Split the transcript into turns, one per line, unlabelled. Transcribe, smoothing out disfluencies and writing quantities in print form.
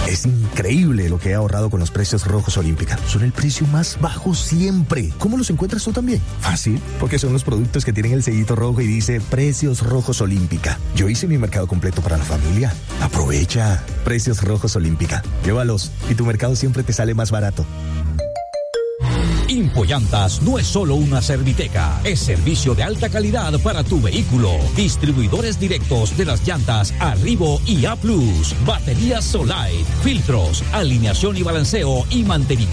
Es increíble lo que he ahorrado con los precios rojos Olímpica. Son el precio más bajo siempre. ¿Cómo los encuentras tú también? Fácil, porque son los productos que tienen el sellito rojo y dice Precios Rojos Olímpica. Yo hice mi mercado completo para la familia. Aprovecha. Precios Rojos Olímpica. Llévalos y tu mercado siempre te sale más barato.
Impollantas no es solo una serviteca, es servicio de alta calidad para tu vehículo. Distribuidores directos de las llantas Arrivo y A+, baterías Solite, filtros, alineación y balanceo y mantenimiento